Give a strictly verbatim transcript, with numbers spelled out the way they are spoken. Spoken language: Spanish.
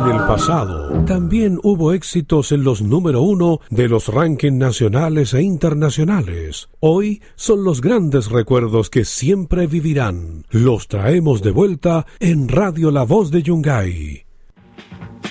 En el pasado, también hubo éxitos en los número uno de los rankings nacionales e internacionales. Hoy son los grandes recuerdos que siempre vivirán. Los traemos de vuelta en Radio La Voz de Yungay.